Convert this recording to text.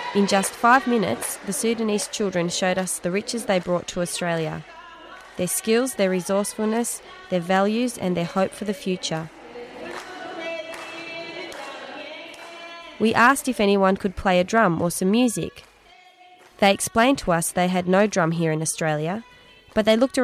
In just 5 minutes, the Sudanese children showed us the riches they brought to Australia. Their skills, their resourcefulness, their values and their hope for the future. We asked if anyone could play a drum or some music. They explained to us they had no drum here in Australia, but they looked